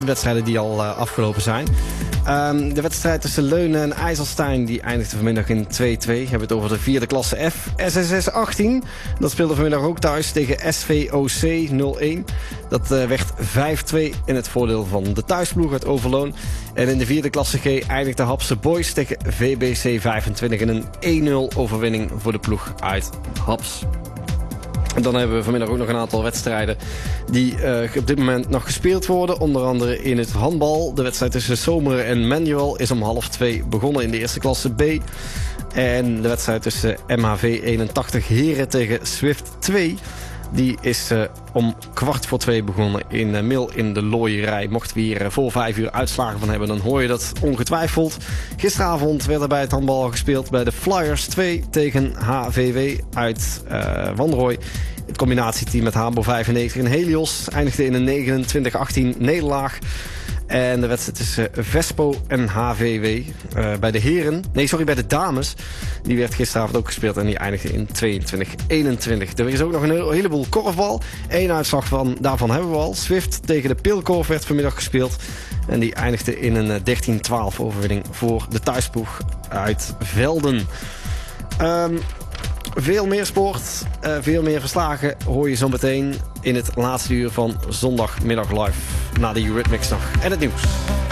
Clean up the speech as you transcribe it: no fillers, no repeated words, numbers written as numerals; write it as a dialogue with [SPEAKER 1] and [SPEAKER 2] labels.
[SPEAKER 1] De wedstrijden die al afgelopen zijn. De wedstrijd tussen Leunen en IJsselstein die eindigde vanmiddag in 2-2. We hebben het over de vierde klasse F. SSS 18, dat speelde vanmiddag ook thuis tegen SVOC 0-1. Dat werd 5-2 in het voordeel van de thuisploeg uit Overloon. En in de vierde klasse G eindigde Hapse Boys tegen VBC 25 in een 1-0 overwinning voor de ploeg uit Haps. En dan hebben we vanmiddag ook nog een aantal wedstrijden die op dit moment nog gespeeld worden. Onder andere in het handbal. De wedstrijd tussen Zomeren en Manuel is om 1:30 begonnen in de eerste klasse B. En de wedstrijd tussen MHV 81 Heren tegen Swift 2... die is om 2:15 begonnen in Mil in de Looierij. Mochten we hier voor 5 uur uitslagen van hebben, dan hoor je dat ongetwijfeld. Gisteravond werd er bij het handbal gespeeld bij de Flyers 2 tegen HVW uit Wanrooy. Het combinatieteam met Habo 95 en Helios eindigde in een 29-18 nederlaag. En de wedstrijd tussen Vespo en HVW bij de dames. Die werd gisteravond ook gespeeld en die eindigde in 22-21. Er is ook nog een heleboel korfbal. Eén uitslag daarvan hebben we al. Swift tegen de Pilkorf werd vanmiddag gespeeld. En die eindigde in een 13-12 overwinning voor de thuisploeg uit Velden. Veel meer sport, veel meer verslagen hoor je zo meteen in het laatste uur van Zondagmiddag Live. Na de Eurythmics nog en het nieuws.